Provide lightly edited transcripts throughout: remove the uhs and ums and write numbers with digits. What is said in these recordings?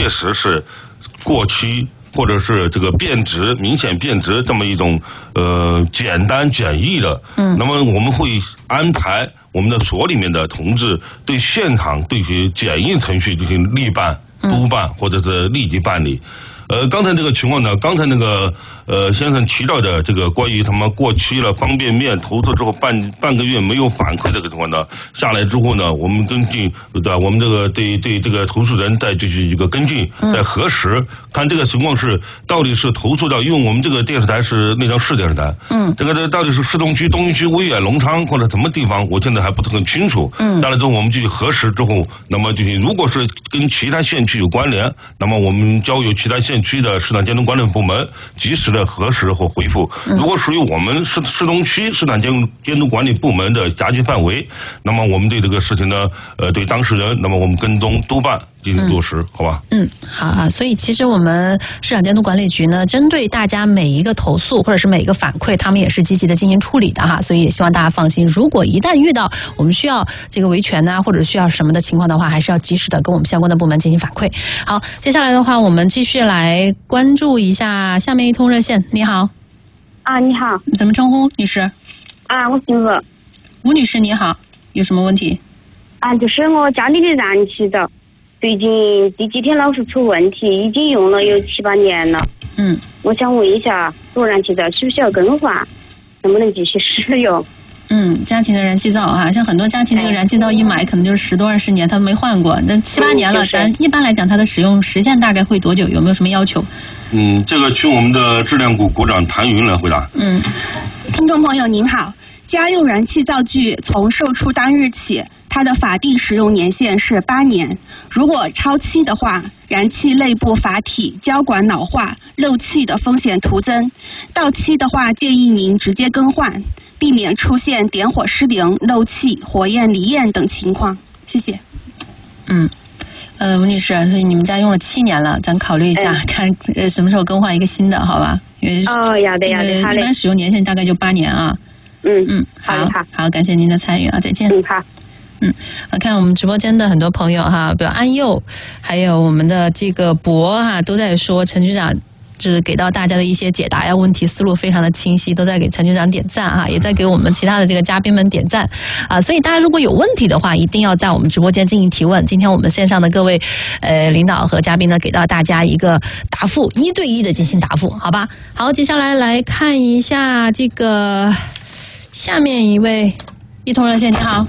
确实是过期或者是这个变质明显变质这么一种简单简易的，那么我们会安排我们的所里面的同志对现场对于检验程序进行立办、督办或者是立即办理。刚才这个情况呢，刚才那个先生提到的这个关于他们过期了方便面投诉之后半个月没有反馈这个情况呢，下来之后呢，我们根据我们这个对这个投诉人再进行一个跟进，再核实，看这个情况是到底是投诉到，因为我们这个电视台是内江市电视台，这个到底是市东区、东营区、威远、龙昌或者什么地方，我现在还不是很清楚。下来之后我们继续核实之后，那么就是如果是跟其他县区有关联，那么我们交由其他县区的市场监督管理部门及时的核实或回复。如果属于我们市东区市场监督管理部门的辖区范围，那么我们对这个事情呢，对当事人，那么我们跟踪督办进行落实，好吧？ 好啊。所以其实我们市场监督管理局呢，针对大家每一个投诉或者是每一个反馈，他们也是积极的进行处理的哈。所以也希望大家放心，如果一旦遇到我们需要这个维权呐，或者需要什么的情况的话，还是要及时的跟我们相关的部门进行反馈。好，接下来的话，我们继续来关注一下下面一通热线。你好。 你好。 怎么称呼，女士？ 我姓吴。 吴女士，你好，有什么问题？ 就是我家里的燃气灶最近这几天老是出问题，已经用了有7、8年了。我想问一下，这燃气灶需不需要更换，能不能继续使用？ 家庭的燃气灶啊，像很多家庭那个燃气灶一买可能就是10多20年，他们没换过。那7、8年了，咱一般来讲，它的使用时限大概会多久？有没有什么要求？ 这个请我们的质量股股长谭云来回答。 听众朋友您好，家用燃气灶具从售出当日起，它的法定使用年限是8年。如果超期的话，燃气内部阀体、胶管老化、漏气的风险徒增。到期的话，建议您直接更换，避免出现点火失灵、漏气、火焰离焰等情况。谢谢。 吴女士，所以你们家用了7年了，咱考虑一下，看什么时候更换一个新的，好吧？因为这个一般使用年限大概就8年啊。好，感谢您的参与啊，再见。 好。 我看我们直播间的很多朋友哈，比如安佑，还有我们的这个博哈，都在说陈局长是给到大家的一些解答呀，问题思路非常的清晰，都在给陈局长点赞哈，也在给我们其他的这个嘉宾们点赞啊。所以大家如果有问题的话，一定要在我们直播间进行提问。今天我们线上的各位领导和嘉宾呢，给到大家一个答复，1对1的进行答复，好吧？好，接下来来看一下这个下面一位一通热线，你好。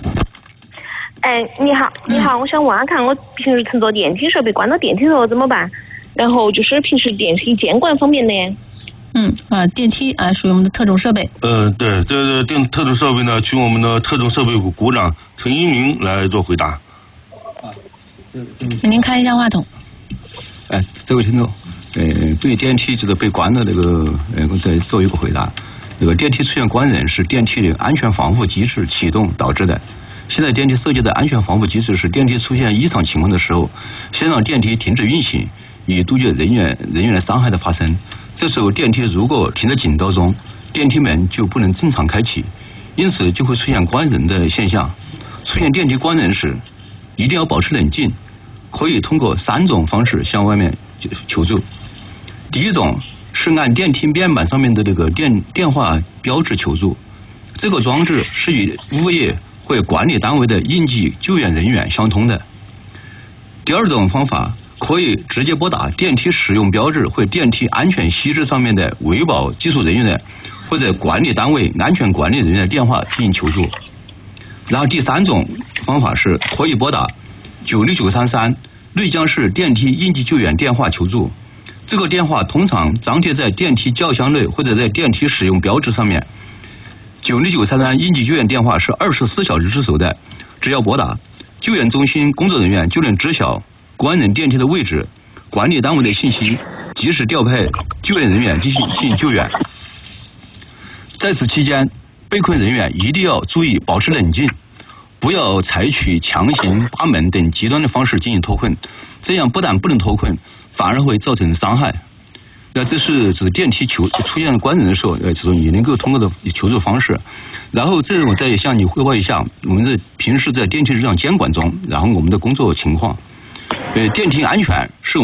你好，我想问看，我平时乘坐电梯时候被关到电梯头怎么办？然后就是平时电梯监管方面的。 电梯属于我们的特种设备。 对，这特种设备呢，请我们的特种设备股股长陈一鸣来做回答。 您开一下话筒。 这位听众，对电梯这个被关的那个，我再做一个回答。那个电梯出现关人是电梯的安全防护机制启动导致的。现在电梯设计的安全防护机制是电梯出现异常情况的时候，先让电梯停止运行，以杜绝人员的伤害的发生。这时候电梯如果停在警道中，电梯门就不能正常开启，因此就会出现关人的现象。出现电梯关人时，一定要保持冷静，可以通过3种方式向外面求助。第一种是按电梯面板上面的那个电话标志求助，这个装置是与物业或管理单位的应急救援人员相通的。第二种方法可以直接拨打电梯使用标志或电梯安全须知上面的维保技术人员的或者管理单位安全管理人员的电话进行求助。然后第3种方法是可以拨打96933内江市电梯应急救援电话求助，这个电话通常张贴在电梯轿厢内或者在电梯使用标志上面。96933应急救援电话是24小时值守的，只要拨打，救援中心工作人员就能知晓关人电梯的位置、管理单位的信息，及时调配救援人员进行救援。在此期间，被困人员一定要注意保持冷静，不要采取强行扒门等极端的方式进行脱困，这样不但不能脱困，反而会造成伤害。那这是指电梯出现关人的时候，这种你能够通过的求助方式。然后这我再向你汇报一下我们平时在电梯日常监管中，然后我们的工作情况。电梯安全是